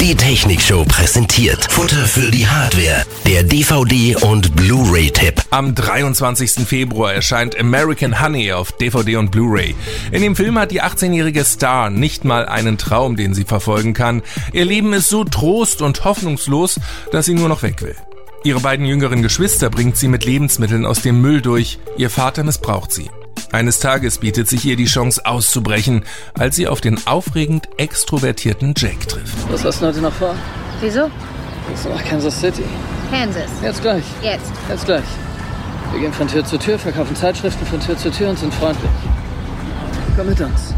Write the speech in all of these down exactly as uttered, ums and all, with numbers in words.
Die Technikshow präsentiert Futter für die Hardware, der D V D- und Blu-ray-Tipp. Am dreiundzwanzigsten Februar erscheint American Honey auf D V D und Blu-ray. In dem Film hat die achtzehnjährige Star nicht mal einen Traum, den sie verfolgen kann. Ihr Leben ist so trost- und hoffnungslos, dass sie nur noch weg will. Ihre beiden jüngeren Geschwister bringt sie mit Lebensmitteln aus dem Müll durch. Ihr Vater missbraucht sie. Eines Tages bietet sich ihr die Chance auszubrechen, als sie auf den aufregend extrovertierten Jake trifft. Was hast du heute noch vor? Wieso? Gehst du nach Kansas City? Kansas. Jetzt gleich. Jetzt. Jetzt gleich. Wir gehen von Tür zu Tür, verkaufen Zeitschriften von Tür zu Tür und sind freundlich. Komm mit uns.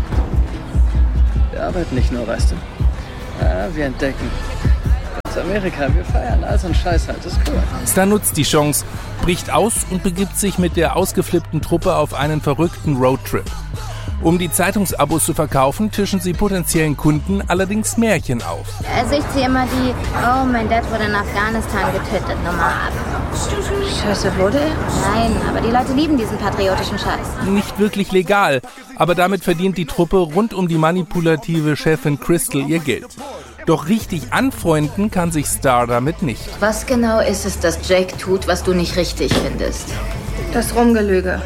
Wir arbeiten nicht nur, weißt du. Ja, wir entdecken. Ganz Amerika, wir feiern all so einen Scheiß halt. Das ist cool. Star nutzt die Chance, bricht aus und begibt sich mit der ausgeflippten Truppe auf einen verrückten Roadtrip. Um die Zeitungsabos zu verkaufen, tischen sie potenziellen Kunden allerdings Märchen auf. Also ich ziehe immer die, oh, mein Dad wurde in Afghanistan getötet, Nummer ab. Scheiße, wurde er? Nein, aber die Leute lieben diesen patriotischen Scheiß. Nicht wirklich legal, aber damit verdient die Truppe rund um die manipulative Chefin Crystal ihr Geld. Doch richtig anfreunden kann sich Star damit nicht. Was genau ist es, dass Jake tut, was du nicht richtig findest? Das Rumgelüge.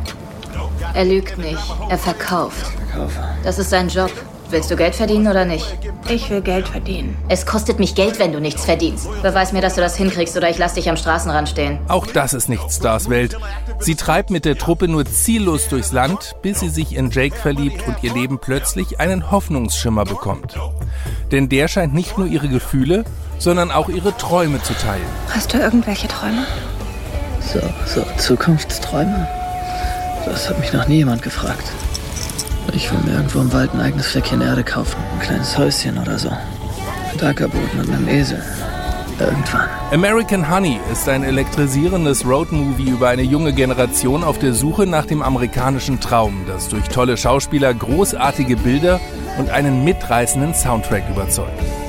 Er lügt nicht, er verkauft. Verkaufer. Das ist sein Job. Willst du Geld verdienen oder nicht? Ich will Geld verdienen. Es kostet mich Geld, wenn du nichts verdienst. Beweis mir, dass du das hinkriegst oder ich lass dich am Straßenrand stehen. Auch das ist nicht Stars Welt. Sie treibt mit der Truppe nur ziellos durchs Land, bis sie sich in Jake verliebt und ihr Leben plötzlich einen Hoffnungsschimmer bekommt. Denn der scheint nicht nur ihre Gefühle, sondern auch ihre Träume zu teilen. Hast du irgendwelche Träume? So, so, Zukunftsträume? Das hat mich noch nie jemand gefragt. Ich will mir irgendwo im Wald ein eigenes Fleckchen Erde kaufen. Ein kleines Häuschen oder so. Mit Ackerboden und einem Esel. Irgendwann. American Honey ist ein elektrisierendes Roadmovie über eine junge Generation auf der Suche nach dem amerikanischen Traum, das durch tolle Schauspieler, großartige Bilder und einen mitreißenden Soundtrack überzeugt.